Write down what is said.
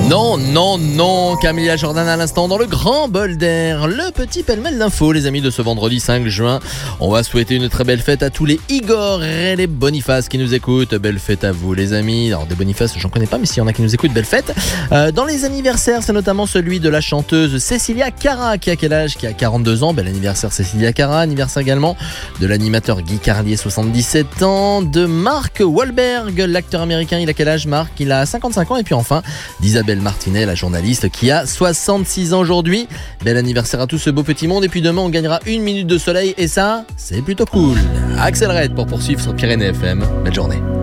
Non, non, non, Camilla Jordan à l'instant dans le grand bol d'air. Le petit pêle-mêle d'infos, les amis, de ce vendredi 5 juin. On va souhaiter une très belle fête à tous les Igor et les Boniface qui nous écoutent. Belle fête à vous, les amis. Alors, des Boniface, j'en connais pas, mais s'il y en a qui nous écoutent, belle fête. Dans les anniversaires, c'est notamment celui de la chanteuse Cecilia Cara, qui a quel âge? Qui a 42 ans. Bel anniversaire, Cecilia Cara. Anniversaire également de l'animateur Guy Carlier, 77 ans. De Mark Wahlberg, l'acteur américain. Il a quel âge, Mark? Il a 55 ans. Et puis enfin, d'Isabelle Martinet, la journaliste, qui a 66 ans aujourd'hui. Bel anniversaire à tout ce beau petit monde. Et puis demain, on gagnera 1 minute de soleil. Et ça, c'est plutôt cool. Axel Red pour poursuivre sur Pyrénées FM. Belle journée.